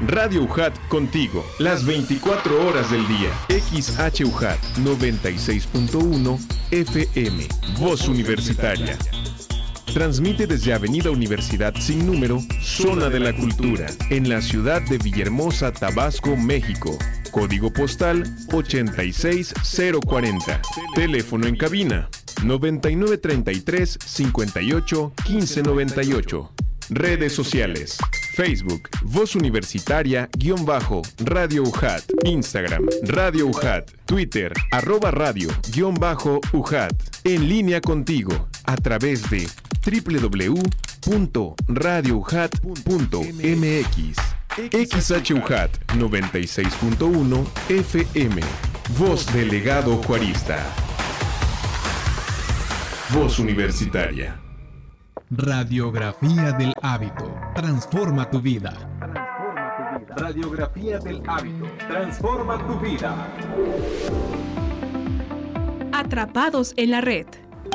Radio UJAT contigo, las 24 horas del día. XHUJAT 96.1 FM, Voz Universitaria. Transmite desde Avenida Universidad Sin Número, Zona de la Cultura, en la ciudad de Villahermosa, Tabasco, México. Código postal 86040. Teléfono en cabina 9933 58 1598. Redes sociales: Facebook, Voz Universitaria _Radio UJAT, Instagram, Radio UJAT, Twitter, @radio_UJAT. En línea contigo a través de www.radioujat.mx. XHUJAT 96.1 FM, Voz del Legado Juarista. Voz Universitaria. Radiografía del hábito. Transforma tu vida. Radiografía del hábito. Transforma tu vida. Atrapados en la red.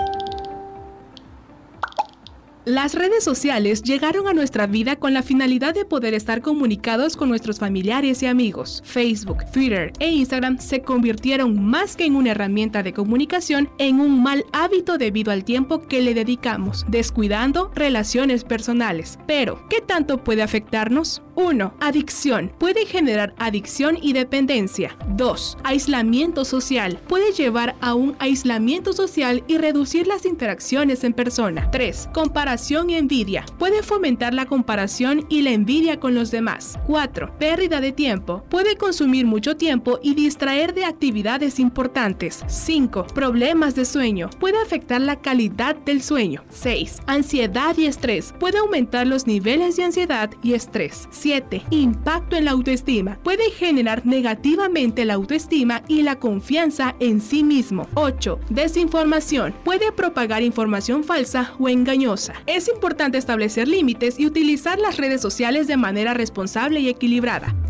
Las redes sociales llegaron a nuestra vida con la finalidad de poder estar comunicados con nuestros familiares y amigos. Facebook, Twitter e Instagram se convirtieron más que en una herramienta de comunicación en un mal hábito debido al tiempo que le dedicamos, descuidando relaciones personales. Pero, ¿qué tanto puede afectarnos? 1. Adicción. Puede generar adicción y dependencia. 2. Aislamiento social. Puede llevar a un aislamiento social y reducir las interacciones en persona. 3. Comparación y envidia. Puede fomentar la comparación y la envidia con los demás. 4. Pérdida de tiempo. Puede consumir mucho tiempo y distraer de actividades importantes. 5. Problemas de sueño. Puede afectar la calidad del sueño. 6. Ansiedad y estrés. Puede aumentar los niveles de ansiedad y estrés. 7. Impacto en la autoestima. Puede generar negativamente la autoestima y la confianza en sí mismo. 8. Desinformación. Puede propagar información falsa o engañosa. Es importante establecer límites y utilizar las redes sociales de manera responsable y equilibrada.